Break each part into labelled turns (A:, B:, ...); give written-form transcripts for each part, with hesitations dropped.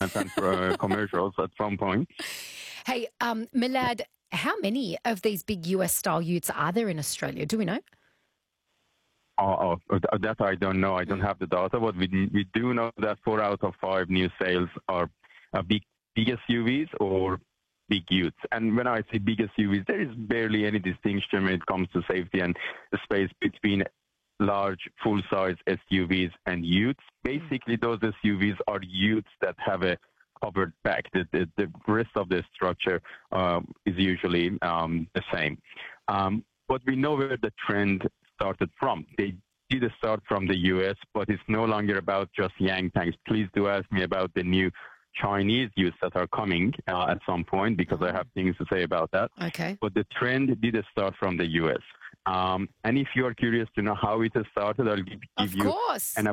A: advertisements and commercials at some point.
B: Hey, Milad, how many of these big US-style utes are there in Australia? Do we know?
A: That I don't know. I don't have the data, but we do know that 4 out of 5 new sales are big SUVs or big utes. And when I say big SUVs, there is barely any distinction when it comes to safety and the space between large full-size SUVs and utes. Basically, those SUVs are utes that have a covered back. The rest of the structure is usually the same. But we know where the trend started from. They did start from the US, but it's no longer about just Yangtangs. Please do ask me about the new Chinese utes that are coming at some point, because I have things to say about that.
B: Okay.
A: But the trend did start from the US. And if you are curious to know how it started, I'll give you an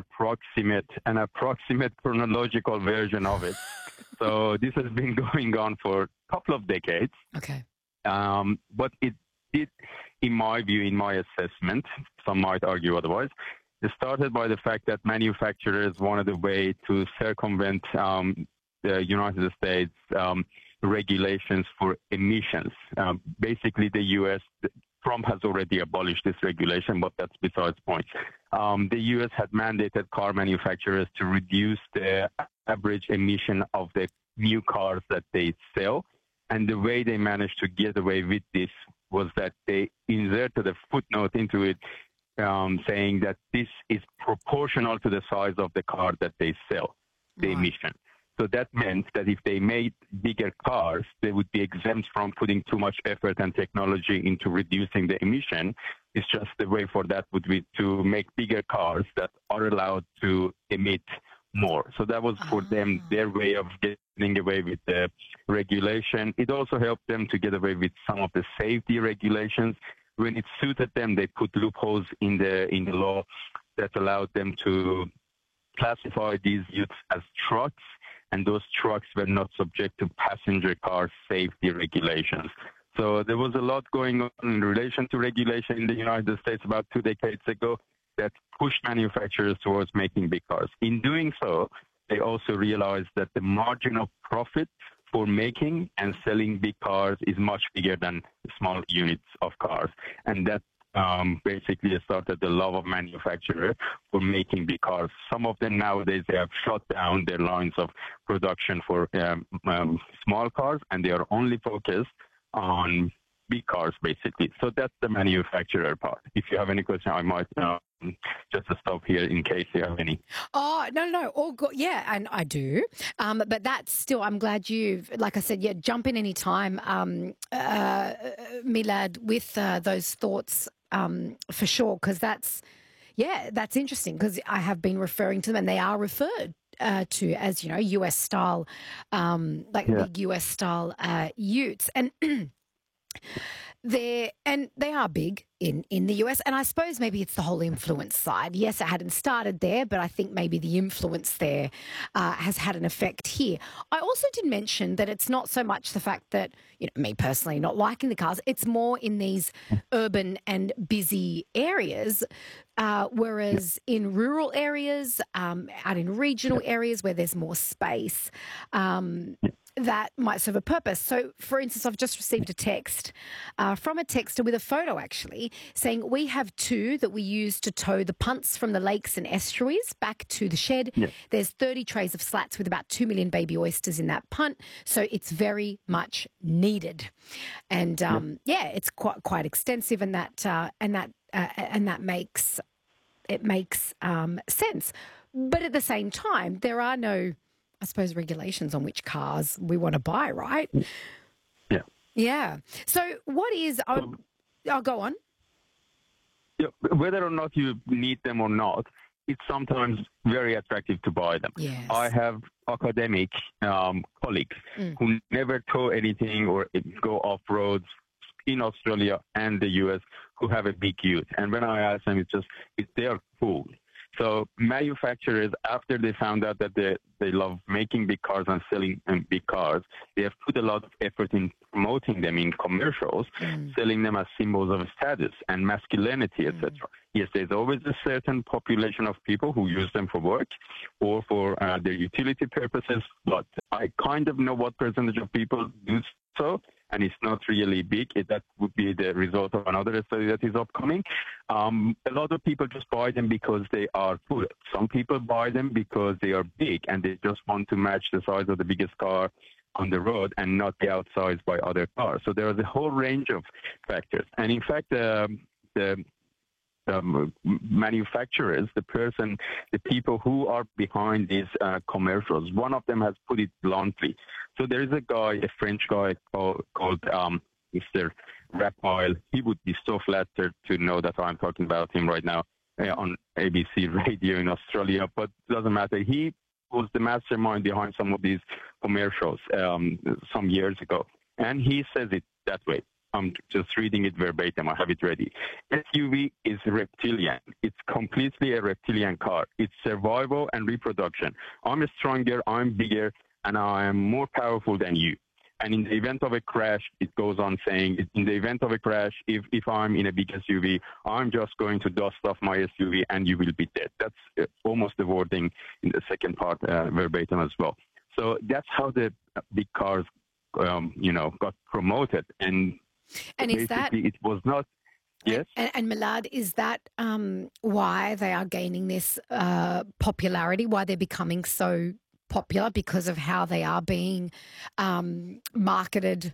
A: approximate chronological version of it. So this has been going on for a couple of decades.
B: Okay.
A: But it did, in my view, in my assessment, some might argue otherwise, it started by the fact that manufacturers wanted a way to circumvent the United States regulations for emissions. Basically, the U.S., Trump has already abolished this regulation, but that's besides the point. The U.S. had mandated car manufacturers to reduce the average emission of the new cars that they sell. And the way they managed to get away with this was that they inserted a footnote into it saying that this is proportional to the size of the car that they sell, the emission. So that meant that if they made bigger cars, they would be exempt from putting too much effort and technology into reducing the emission. It's just the way for that would be to make bigger cars that are allowed to emit more. So that was for them their way of getting away with the regulation. It also helped them to get away with some of the safety regulations. When it suited them, they put loopholes in the law that allowed them to classify these utes as trucks, and those trucks were not subject to passenger car safety regulations. So there was a lot going on in relation to regulation in the United States about 2 decades ago that pushed manufacturers towards making big cars. In doing so, they also realized that the margin of profit for making and selling big cars is much bigger than small units of cars. And that basically started the love of manufacturer for making big cars. Some of them nowadays, they have shut down their lines of production for small cars, and they are only focused on big cars, basically. So that's the manufacturer part. If you have any question, I might just stop here in case you have any.
B: Oh, no. All good. Yeah, and I do. But that's still, I'm glad you've, like I said, jump in any time, Milad, with those thoughts for sure, because that's interesting, because I have been referring to them, and they are referred to as, US style, big US style utes. And they are big in the US, and I suppose maybe it's the whole influence side. Yes, it hadn't started there, but I think maybe the influence there has had an effect here. I also did mention that it's not so much the fact that, me personally not liking the cars, it's more in these urban and busy areas, whereas in rural areas, out in regional areas where there's more space, that might serve a purpose. So, for instance, I've just received a text from a texter with a photo, actually, saying we have 2 that we use to tow the punts from the lakes and estuaries back to the shed. Yeah. There's 30 trays of slats with about 2 million baby oysters in that punt, so it's very much needed. And it's quite extensive, and that makes sense. But at the same time, there are no, I suppose, regulations on which cars we want to buy, right?
A: Yeah.
B: Yeah. So what is... I'll go on.
A: Yeah, whether or not you need them or not, it's sometimes very attractive to buy them.
B: Yes.
A: I have academic colleagues who never tow anything or go off-roads in Australia and the US who have a big ute. And when I ask them, they are cool. So manufacturers, after they found out that they love making big cars and selling big cars, they have put a lot of effort in promoting them in commercials, selling them as symbols of status and masculinity, etc. Yes, there's always a certain population of people who use them for work or for their utility purposes, but I kind of know what percentage of people do so, and it's not really big. That would be the result of another study that is upcoming. A lot of people just buy them because they are cool. Some people buy them because they are big and they just want to match the size of the biggest car on the road and not be outsized by other cars. So there is a whole range of factors. And in fact, the manufacturers, the people who are behind these commercials, one of them has put it bluntly. So there is a guy, a French guy called Mr. Raphael. He would be so flattered to know that I'm talking about him right now on ABC radio in Australia, but it doesn't matter. He was the mastermind behind some of these commercials some years ago, and he says it that way. I'm just reading it verbatim. I have it ready. SUV is reptilian. It's completely a reptilian car. It's survival and reproduction. I'm stronger, I'm bigger, and I am more powerful than you. And in the event of a crash, it goes on saying, in the event of a crash, if I'm in a big SUV, I'm just going to dust off my SUV and you will be dead. That's almost the wording in the second part verbatim as well. So that's how the big cars, got promoted. And
B: is that
A: it was not? Yes.
B: And Milad, is that why they are gaining this popularity? Why they're becoming so popular, because of how they are being marketed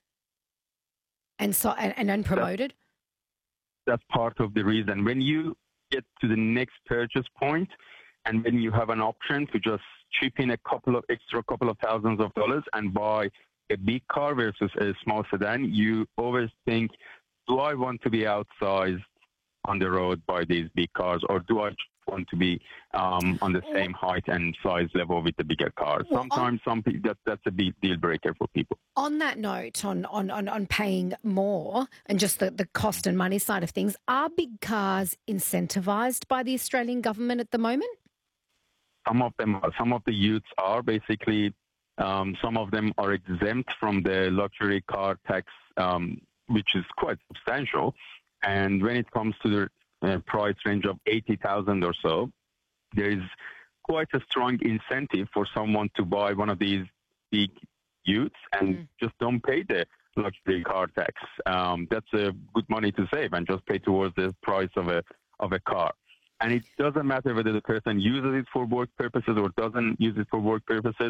B: and promoted?
A: That's part of the reason. When you get to the next purchase point, and when you have an option to just chip in a couple of thousands of dollars and buy a big car versus a small sedan, you always think, do I want to be outsized on the road by these big cars, or do I want to be on the same height and size level with the bigger cars? Sometimes that's a big deal breaker for people.
B: On that note, on paying more and just the cost and money side of things, are big cars incentivised by the Australian government at the moment?
A: Some of them are. Some of the youths are basically. Some of them are exempt from the luxury car tax, which is quite substantial. And when it comes to the price range of $80,000 or so, there is quite a strong incentive for someone to buy one of these big utes and just don't pay the luxury car tax. That's a good money to save and just pay towards the price of a car. And it doesn't matter whether the person uses it for work purposes or doesn't use it for work purposes.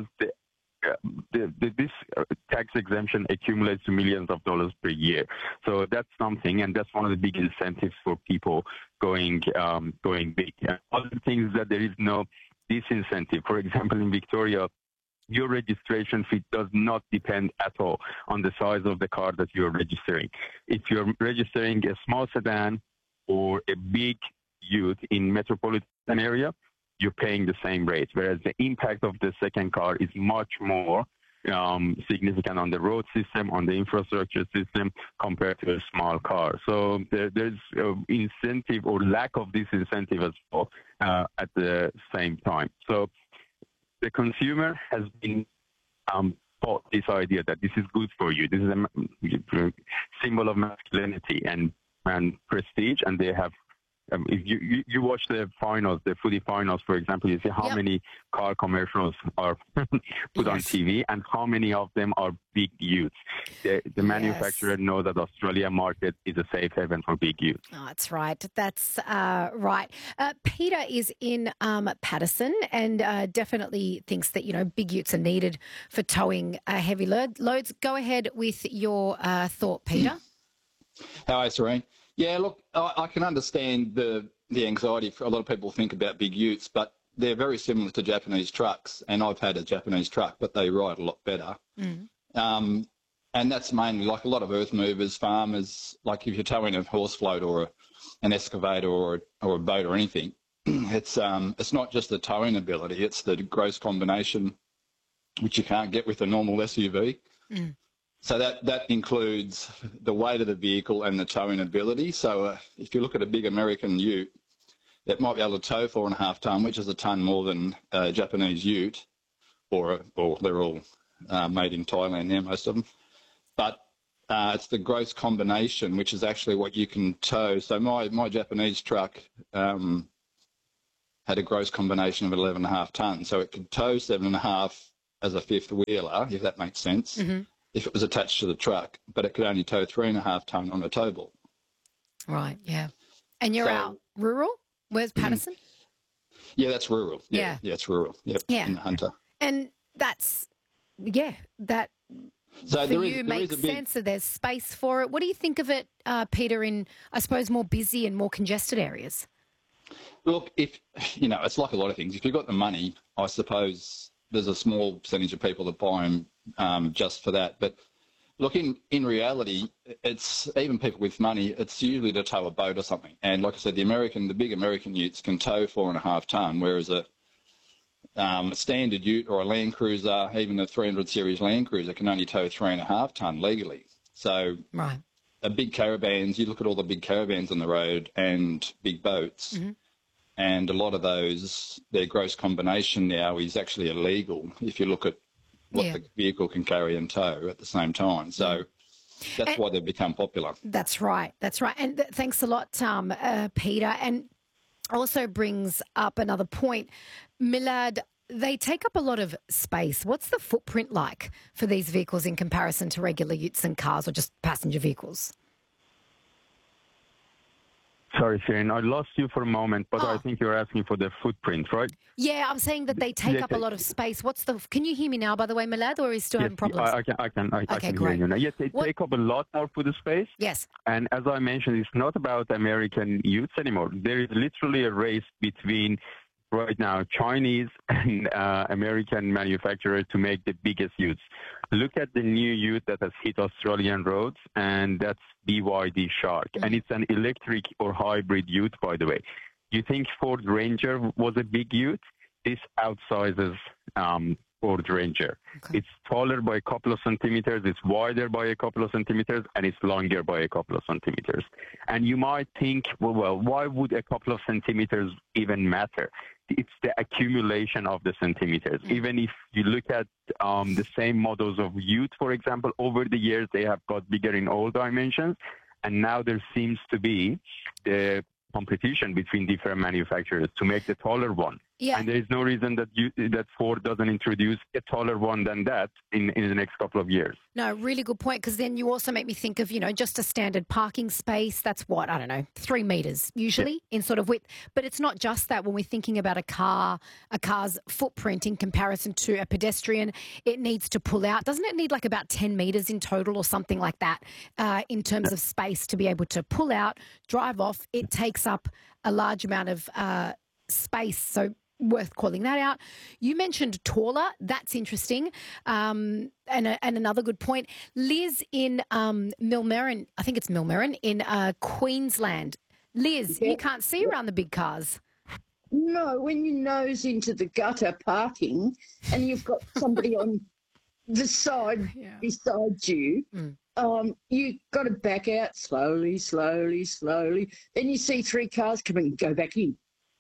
A: This tax exemption accumulates to millions of dollars per year. So that's something, and that's one of the big incentives for people going big. Other things that there is no disincentive. For example, in Victoria, your registration fee does not depend at all on the size of the car that you're registering. If you're registering a small sedan or a big ute in metropolitan area, you're paying the same rate, whereas the impact of the second car is much more significant on the road system, on the infrastructure system, compared to a small car. So there's incentive or lack of this incentive as well at the same time. So the consumer has been taught this idea that this is good for you. This is a symbol of masculinity and prestige, and they have. If you watch the finals, the footy finals, for example, you see how many car commercials are put on TV and how many of them are big utes. The manufacturer knows that the Australian market is a safe haven for big utes.
B: Oh, that's right. That's right. Peter is in Patterson and definitely thinks that, big utes are needed for towing heavy loads. Go ahead with your thought, Peter.
C: Hi, Serene. Yeah, look, I can understand the anxiety. A lot of people think about big utes, but they're very similar to Japanese trucks. And I've had a Japanese truck, but they ride a lot better. And that's mainly like a lot of earth movers, farmers. Like if you're towing a horse float or an excavator or a boat or anything, it's not just the towing ability; it's the gross combination, which you can't get with a normal SUV. So that includes the weight of the vehicle and the towing ability. So if you look at a big American ute, that might be able to tow 4.5 tonne, which is a tonne more than a Japanese ute, or they're all made in Thailand now, most of them. But it's the gross combination, which is actually what you can tow. So my Japanese truck had a gross combination of 11.5 tonnes, so it could tow 7.5 as a fifth wheeler, if that makes sense, if it was attached to the truck, but it could only tow 3.5 tonne on a towable.
B: Right, yeah. And you're out rural? Where's Paterson?
C: Yeah, that's rural. Yeah, it's rural. Yep,
B: yeah.
C: In the Hunter.
B: And that's, that
C: so
B: for you makes sense. So there's space for it. What do you think of it, Peter, in, I suppose, more busy and more congested areas?
C: Look, if, it's like a lot of things. If you've got the money, I suppose there's a small percentage of people that buy them just for that. But look, in reality, it's even people with money, it's usually to tow a boat or something. And like I said, the big American utes can tow 4.5 tonne, whereas a standard ute or a Land Cruiser, even a 300 series Land Cruiser, can only tow 3.5 tonne legally. So
B: right.
C: Big caravans, you look at all the big caravans on the road and big boats, and a lot of those, their gross combination now is actually illegal if you look at what the vehicle can carry and tow at the same time. So that's why they've become popular.
B: That's right. That's right. And thanks a lot, Peter. And also brings up another point. Milad, they take up a lot of space. What's the footprint like for these vehicles in comparison to regular utes and cars or just passenger vehicles?
A: Sorry, Sharon, I lost you for a moment, but I think you're asking for the footprint, right?
B: Yeah, I'm saying that they take up a lot of space. Can you hear me now, by the way, Milad, or are you still having problems?
A: I can hear you now. Yes, they take up a lot more foot space.
B: Yes.
A: And as I mentioned, it's not about American utes anymore. There is literally a race between right now Chinese and American manufacturers to make the biggest utes. Look at the new ute that has hit Australian roads, and that's BYD Shark. And it's an electric or hybrid ute, by the way. You think Ford Ranger was a big ute? This outsizes Ford Ranger. Okay. It's taller by a couple of centimeters, it's wider by a couple of centimeters, and it's longer by a couple of centimeters. And you might think, well, why would a couple of centimeters even matter? It's the accumulation of the centimeters. Even if you look at the same models of ute, for example, over the years, they have got bigger in all dimensions. And now there seems to be the competition between different manufacturers to make the taller one. Yeah. And there is no reason that Ford doesn't introduce a taller one than that in the next couple of years.
B: No, really good point, because then you also make me think of, just a standard parking space. That's what, 3 meters usually in sort of width. But it's not just that. When we're thinking about a car's footprint in comparison to a pedestrian, it needs to pull out. Doesn't it need like about 10 meters in total or something like that in terms of space to be able to pull out, drive off? It takes up a large amount of space. So worth calling that out. You mentioned taller. That's interesting. And another good point. Liz in Millmerran, I think it's Millmerran in Queensland. Liz, you can't see around the big cars.
D: No, when you nose into the gutter parking and you've got somebody on the side beside you, you've got to back out slowly. Then you see 3 cars coming, go back in.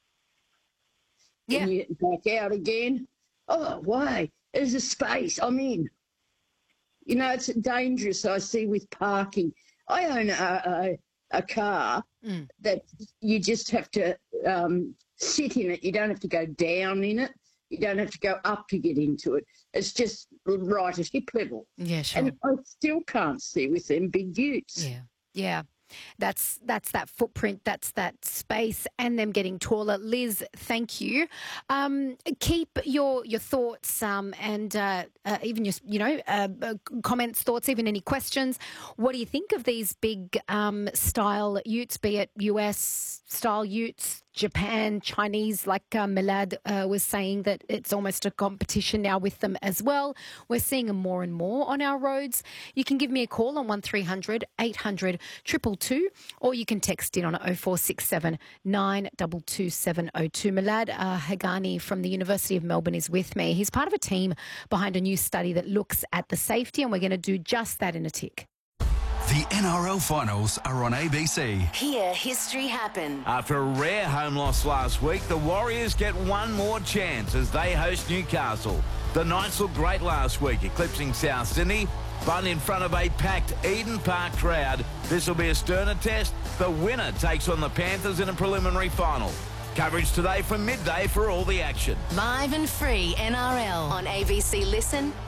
D: Yeah. And you back out again. Oh, why? There's a space. I'm in. It's dangerous, I see, with parking. I own a car that you just have to sit in it. You don't have to go down in it. You don't have to go up to get into it. It's just right at hip level.
B: Yeah, sure.
D: And I still can't see with them big utes.
B: Yeah. That's that footprint, that's that space, and them getting taller. Liz, thank you. Keep your thoughts and even your comments, thoughts, even any questions. What do you think of these big style utes, be it US style utes, Japan, Chinese, like Milad was saying, that it's almost a competition now with them as well. We're seeing them more and more on our roads. You can give me a call on 1300 800 222, or you can text in on 0467 922 702. Milad Haghani from the University of Melbourne is with me. He's part of a team behind a new study that looks at the safety, and we're going to do just that in a tick.
E: The NRL finals are on ABC.
F: Hear history happen.
G: After a rare home loss last week, the Warriors get one more chance as they host Newcastle. The Knights looked great last week, eclipsing South Sydney, but in front of a packed Eden Park crowd. This will be a sterner test. The winner takes on the Panthers in a preliminary final. Coverage today from midday for all the action.
F: Live and free NRL on ABC Listen,